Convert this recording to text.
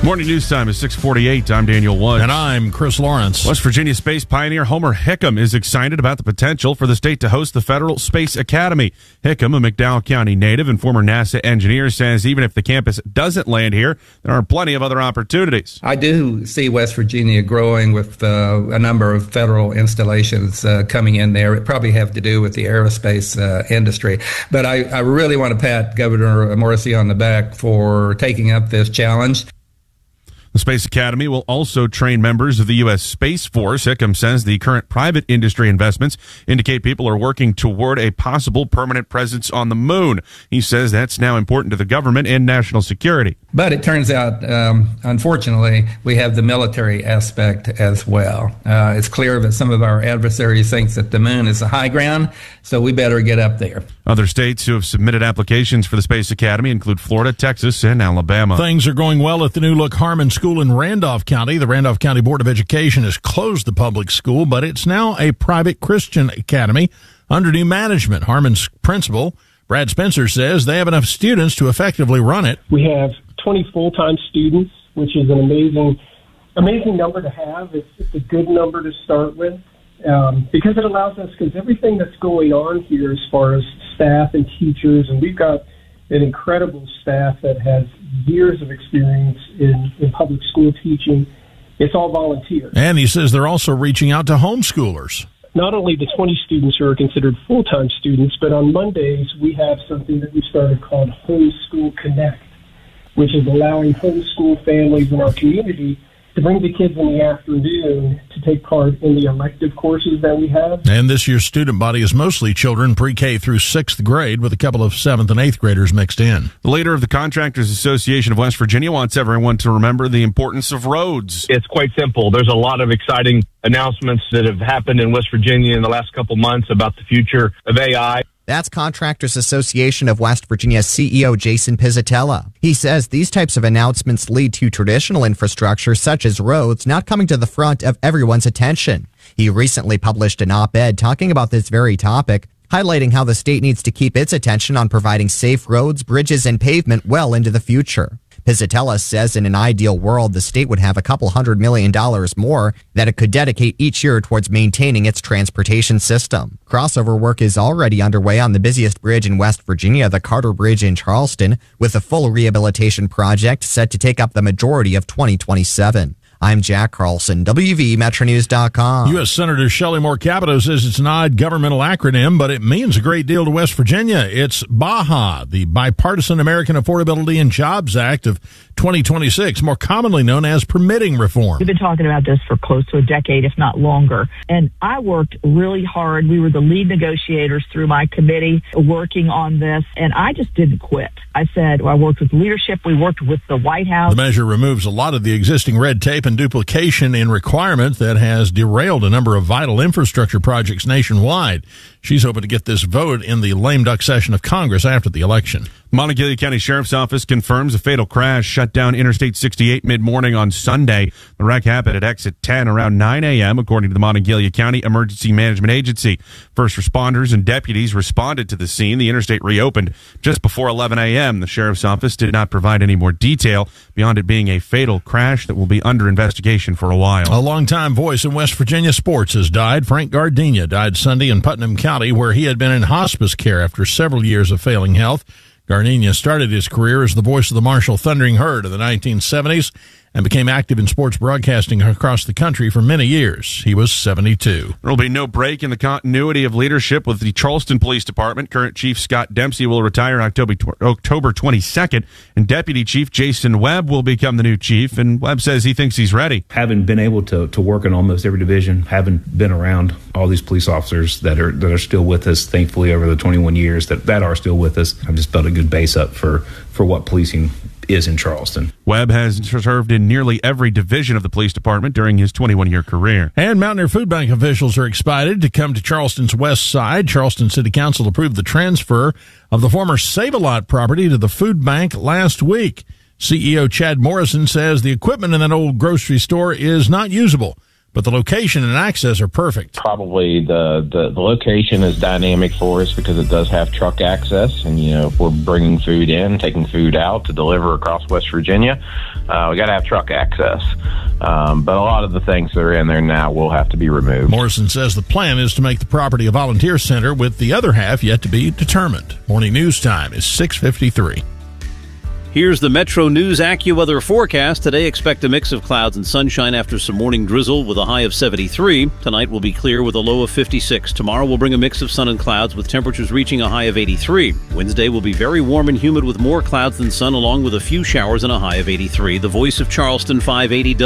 Morning news time is 6:48. I'm Daniel Wood. And I'm Chris Lawrence. West Virginia space pioneer Homer Hickam is excited about the potential for the state to host the Federal Space Academy. Hickam, a McDowell County native and former NASA engineer, says even if the campus doesn't land here, there are plenty of other opportunities. I do see West Virginia growing with a number of federal installations coming in there. It probably have to do with the aerospace industry. But I really want to pat Governor Morrisey on the back for taking up this challenge. The Space Academy will also train members of the U.S. Space Force. Hickam says the current private industry investments indicate people are working toward a possible permanent presence on the moon. He says that's now important to the government and national security. But it turns out, unfortunately, we have the military aspect as well. It's clear that some of our adversaries think that the moon is the high ground, so we better get up there. Other states who have submitted applications for the Space Academy include Florida, Texas, and Alabama. Things are going well at the new look Harmon School in Randolph County. The Randolph County Board of Education has closed the public school, but it's now a private Christian academy under new management. Harmon's principal, Brad Spencer, says they have enough students to effectively run it. We have 20 full-time students, which is an amazing number to have. It's a good number to start with because it allows us, because everything that's going on here as far as staff and teachers, and we've got an incredible staff that has years of experience in public school teaching. It's all volunteer. And he says they're also reaching out to homeschoolers. Not only the 20 students who are considered full-time students, but on Mondays we have something that we started called Homeschool Connect, which is allowing homeschool families in our community to bring the kids in the afternoon to take part in the elective courses that we have. And this year's student body is mostly children pre-K through 6th grade, with a couple of 7th and 8th graders mixed in. The leader of the Contractors Association of West Virginia wants everyone to remember the importance of roads. It's quite simple. There's a lot of exciting announcements that have happened in West Virginia in the last couple months about the future of AI. That's Contractors Association of West Virginia CEO Jason Pizzatella. He says these types of announcements lead to traditional infrastructure such as roads not coming to the front of everyone's attention. He recently published an op-ed talking about this very topic, highlighting how the state needs to keep its attention on providing safe roads, bridges, and pavement well into the future. Pizzatella says in an ideal world, the state would have a couple $100 million more that it could dedicate each year towards maintaining its transportation system. Crossover work is already underway on the busiest bridge in West Virginia, the Carter Bridge in Charleston, with a full rehabilitation project set to take up the majority of 2027. I'm Jack Carlson, WVMetroNews.com. U.S. Senator Shelley Moore Capito says it's an odd governmental acronym, but it means a great deal to West Virginia. It's BAHA, the Bipartisan American Affordability and Jobs Act of 2026, more commonly known as permitting reform. We've been talking about this for close to a decade, if not longer. And I worked really hard. We were the lead negotiators through my committee working on this, and I just didn't quit. I said, I worked with leadership. We worked with the White House. The measure removes a lot of the existing red tape and duplication in requirement that has derailed a number of vital infrastructure projects nationwide. She's hoping to get this vote in the lame duck session of Congress after the election. Monongalia County Sheriff's Office confirms a fatal crash shut down Interstate 68 mid-morning on Sunday. The wreck happened at exit 10 around 9 a.m., according to the Monongalia County Emergency Management Agency. First responders and deputies responded to the scene. The interstate reopened just before 11 a.m. The Sheriff's Office did not provide any more detail beyond it being a fatal crash that will be under investigation for a while. A longtime voice in West Virginia sports has died. Frank Gardenia died Sunday in Putnam County, where he had been in hospice care after several years of failing health. Gardenia started his career as the voice of the Marshall Thundering Herd in the 1970s and became active in sports broadcasting across the country for many years. He was 72. There will be no break in the continuity of leadership with the Charleston Police Department. Current Chief Scott Dempsey will retire October 22nd, and Deputy Chief Jason Webb will become the new chief, and Webb says he thinks he's ready. Having been able to work in almost every division, having been around all these police officers that are still with us, thankfully, over the 21 years that are still with us, I've just built a good base up for what policing is in Charleston. Webb has served in nearly every division of the police department during his 21-year career. And Mountaineer Food Bank officials are excited to come to Charleston's west side. Charleston City Council approved the transfer of the former Save-A-Lot property to the food bank last week. CEO Chad Morrison says the equipment in that old grocery store is not usable, but the location and access are perfect. Probably the location is dynamic for us because it does have truck access, and if we're bringing food in, taking food out to deliver across West Virginia, we got to have truck access. But a lot of the things that are in there now will have to be removed. Morrison says the plan is to make the property a volunteer center, with the other half yet to be determined. Morning news time is 6:53. Here's the Metro News AccuWeather forecast. Today, expect a mix of clouds and sunshine after some morning drizzle with a high of 73. Tonight will be clear with a low of 56. Tomorrow will bring a mix of sun and clouds with temperatures reaching a high of 83. Wednesday will be very warm and humid with more clouds than sun, along with a few showers and a high of 83. The Voice of Charleston, 580